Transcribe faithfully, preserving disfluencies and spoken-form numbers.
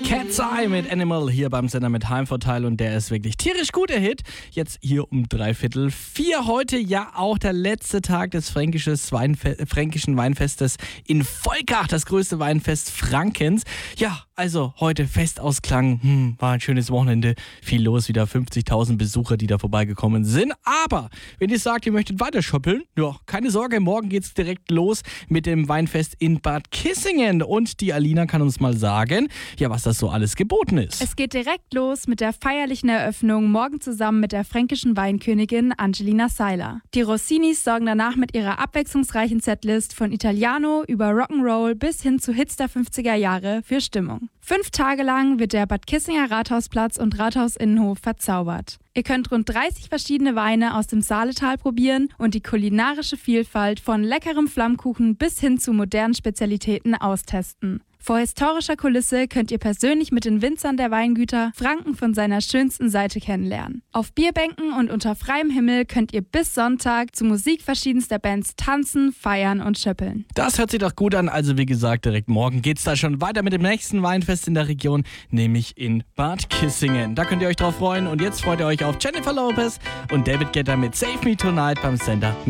Cat's Eye mit Animal hier beim Sender mit Heimvorteil und der ist wirklich tierisch gut, der Hit. Jetzt hier um dreiviertel vier. Heute ja auch der letzte Tag des fränkisches Weinfe- fränkischen Weinfestes in Volkach, das größte Weinfest Frankens. Ja, also heute Festausklang, hm, war ein schönes Wochenende, viel los, wieder fünfzigtausend Besucher, die da vorbeigekommen sind. Aber wenn ihr sagt, ihr möchtet weiter shoppeln, ja, keine Sorge, morgen geht's direkt los mit dem Weinfest in Bad Kissingen. Und die Alina kann uns mal sagen, ja, was das so alles geboten ist. Es geht direkt los mit der feierlichen Eröffnung, morgen zusammen mit der fränkischen Weinkönigin Angelina Seiler. Die Rossinis sorgen danach mit ihrer abwechslungsreichen Setlist von Italiano über Rock'n'Roll bis hin zu Hits der fünfziger Jahre für Stimmung. Fünf Tage lang wird der Bad Kissinger Rathausplatz und Rathausinnenhof verzaubert. Ihr könnt rund dreißig verschiedene Weine aus dem Saaletal probieren und die kulinarische Vielfalt von leckerem Flammkuchen bis hin zu modernen Spezialitäten austesten. Vor historischer Kulisse könnt ihr persönlich mit den Winzern der Weingüter Franken von seiner schönsten Seite kennenlernen. Auf Bierbänken und unter freiem Himmel könnt ihr bis Sonntag zu Musik verschiedenster Bands tanzen, feiern und schöppeln. Das hört sich doch gut an. Also wie gesagt, direkt morgen geht's da schon weiter mit dem nächsten Weinfest in der Region, nämlich in Bad Kissingen. Da könnt ihr euch drauf freuen. Und jetzt freut ihr euch auf Jennifer Lopez und David Guetta mit Save Me Tonight beim Sender.